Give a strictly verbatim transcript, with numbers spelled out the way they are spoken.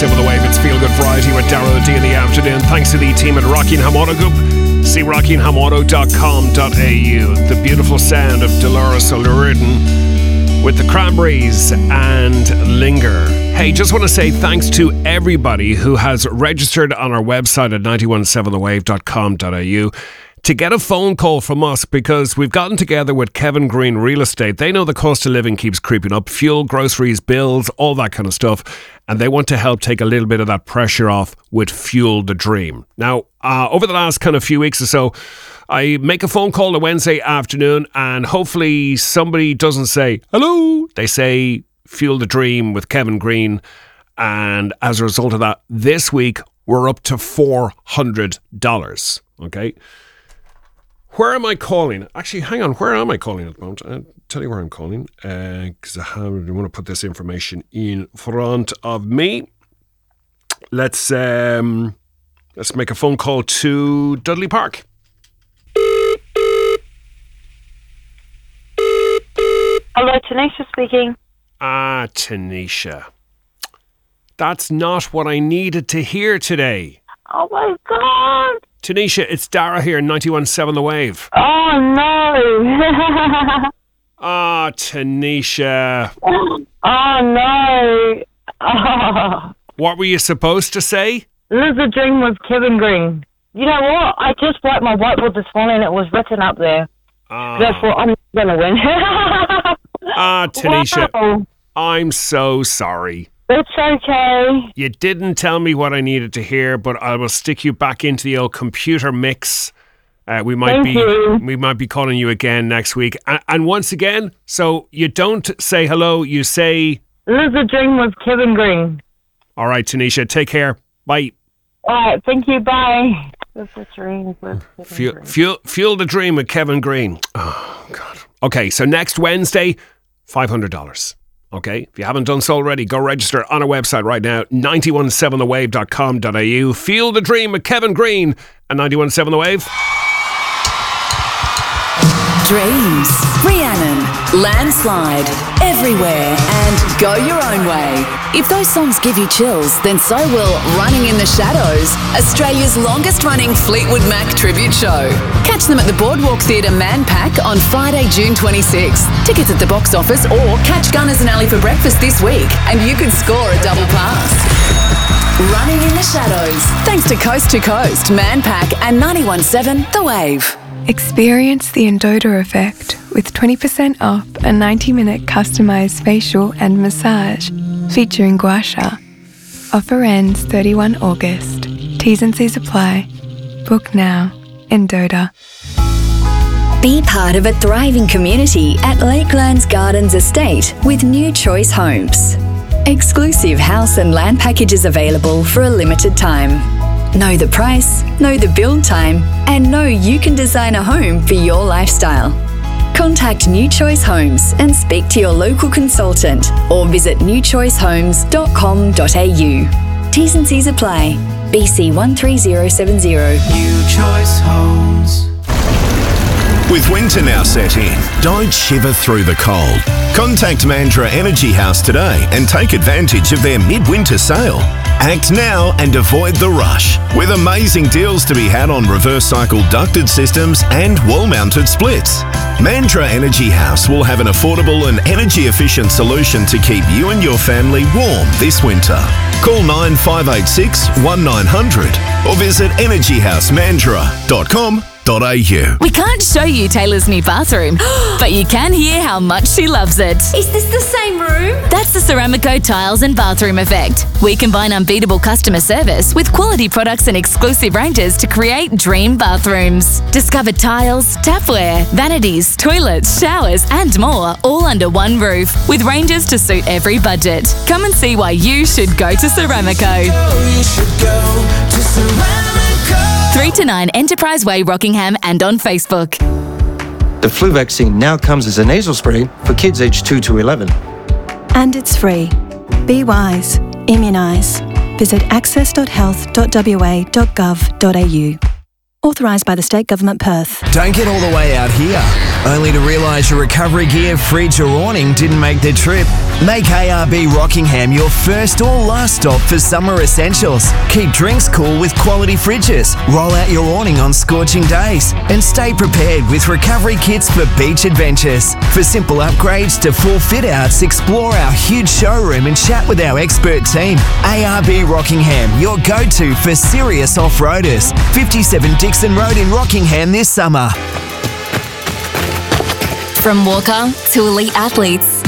seven The Wave. It's Feel Good Variety with Darrow D in the afternoon. Thanks to the team at Rockingham Auto Group. See rockingham auto dot com dot a u. The beautiful sound of Dolores O'Riordan with the Cranberries and Linger. Hey, just want to say thanks to everybody who has registered on our website at nine one seven the wave dot com dot a u to get a phone call from us, because we've gotten together with Kevin Green Real Estate. They know the cost of living keeps creeping up, fuel, groceries, bills, all that kind of stuff, and they want to help take a little bit of that pressure off with Fuel the Dream. Now, uh, over the last kind of few weeks or so, I make a phone call on Wednesday afternoon, and hopefully somebody doesn't say, hello, they say Fuel the Dream with Kevin Green, and as a result of that, this week, we're up to four hundred dollars, okay? Where am I calling? Actually, hang on. Where am I calling at the moment? I'll tell you where I'm calling, because uh, I, have, I want to put this information in front of me. Let's um, let's make a phone call to Dudley Park. Hello, Tanisha speaking. Ah, Tanisha. That's not what I needed to hear today. Oh my God. Tanisha, it's Dara here, ninety-one point seven The Wave. Oh no. Ah, Tanisha. Oh no. Oh. What were you supposed to say? Live the Dream with Kevin Green. You know what? I just wiped my whiteboard this morning. It was written up there. Ah. Therefore, I'm going to win. Ah, Tanisha. Wow. I'm so sorry. It's okay. You didn't tell me what I needed to hear, but I will stick you back into the old computer mix. Uh, we might Thank be you. we might be calling you again next week. And, and once again, so you don't say hello, you say... Live the Dream with Kevin Green. All right, Tanisha, take care. Bye. All right, thank you. Bye. Live the Dream with Kevin Fuel, Green. fuel, fuel the Dream with Kevin Green. Oh, God. Okay, so next Wednesday, five hundred dollars. Okay, if you haven't done so already, go register on our website right now, nine one seven the wave dot com dot a u. Feel the Dream with Kevin Green and nine one seven The Wave. Dreams, Rhiannon, Landslide, Everywhere, and Go Your Own Way. If those songs give you chills, then so will Running in the Shadows, Australia's longest running Fleetwood Mac tribute show. Catch them at the Boardwalk Theatre Manpack on Friday, June twenty-sixth. Tickets at the box office, or catch Gunners and Ali for breakfast this week, and you could score a double pass. Running in the Shadows, thanks to Coast to Coast, Manpack, and ninety-one point seven The Wave. Experience the Endota effect with twenty percent off a ninety minute customised facial and massage featuring Gua Sha. Offer ends thirty-first of August. T's and C's apply. Book now. Endota. Be part of a thriving community at Lakelands Gardens Estate with New Choice Homes. Exclusive house and land packages available for a limited time. Know the price, know the build time, and know you can design a home for your lifestyle. Contact New Choice Homes and speak to your local consultant or visit new choice homes dot com dot a u. T's and C's apply. B C one three zero seven zero. New Choice Homes. With winter now set in, don't shiver through the cold. Contact Mandurah Energy House today and take advantage of their midwinter sale. Act now and avoid the rush, with amazing deals to be had on reverse cycle ducted systems and wall-mounted splits. Mandurah Energy House will have an affordable and energy-efficient solution to keep you and your family warm this winter. Call nine five eight six, one nine hundred or visit energy house mandurah dot com dot a u. We can't show you Taylor's new bathroom, but you can hear how much she loves it. Is this the same room? That's the Ceramico Tiles and Bathroom Effect. We combine unbeatable customer service with quality products and exclusive ranges to create dream bathrooms. Discover tiles, tapware, vanities, toilets, showers, and more, all under one roof, with ranges to suit every budget. Come and see why you should go to Ceramico. You should go to Ceramico. three to nine Enterprise Way, Rockingham, and on Facebook. The flu vaccine now comes as a nasal spray for kids aged two to eleven. And it's free. Be wise. Immunise. Visit access dot health dot w a dot gov dot a u. Authorised by the State Government Perth. Don't get all the way out here. Only to realise your recovery gear, fridge or awning didn't make the trip? Make A R B Rockingham your first or last stop for summer essentials. Keep drinks cool with quality fridges. Roll out your awning on scorching days. And stay prepared with recovery kits for beach adventures. For simple upgrades to full fit-outs, explore our huge showroom and chat with our expert team. A R B Rockingham, your go-to for serious off-roaders. fifty-seven Dixon Road in Rockingham this summer. From walker to elite athletes,